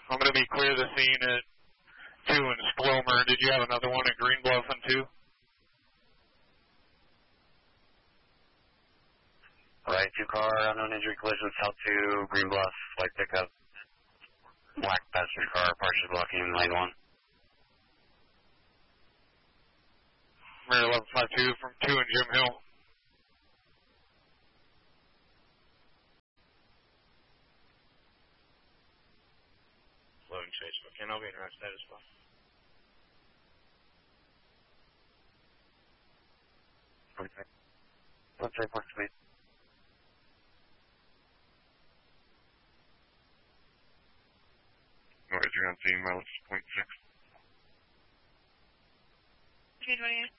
I'm going to be clear the scene at 2 in Splomer. Did you have another one at Green Bluff and 2? Right, 2-car, unknown injury collision, South 2, Green Bluff, light pickup, black passenger car, partially blocking lane 1. Mary 1152 from 2 in Jim Hill. Loading chase, okay, I'll be interested as well. Okay. Let's report speed. Noise, you're on scene, mileage 0.6. Good morning.